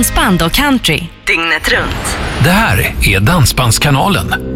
dansband och country. Dygnet runt. Det här är Dansbandskanalen